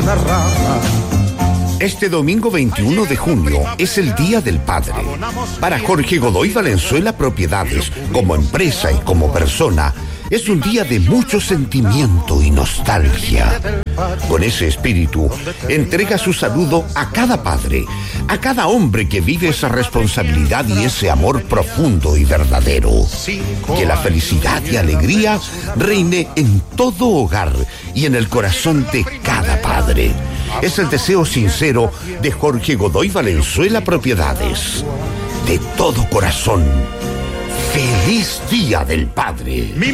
una rama. Este domingo 21 de junio es el Día del Padre. Para Jorge Godoy Valenzuela Propiedades, como empresa y como persona, es un día de mucho sentimiento y nostalgia. Con ese espíritu, entrega su saludo a cada padre, a cada hombre que vive esa responsabilidad y ese amor profundo y verdadero. Que la felicidad y alegría reine en todo hogar y en el corazón de cada padre. Es el deseo sincero de Jorge Godoy Valenzuela Propiedades. De todo corazón, ¡feliz Día del Padre!